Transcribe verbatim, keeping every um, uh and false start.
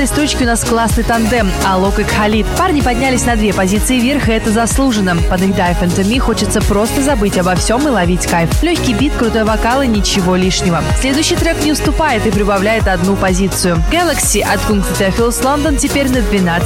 этой строчке у нас классный тандем – Алок и Кхалид. Парни поднялись на две позиции вверх, и это заслуженно. Под их Dive into Me хочется просто забыть обо всем и ловить кайф. Легкий бит, крутой вокал и ничего лишнего. Следующий трек не уступает и прибавляет одну позицию. Galaxy от Kung Fu Theophilus London теперь на двенадцать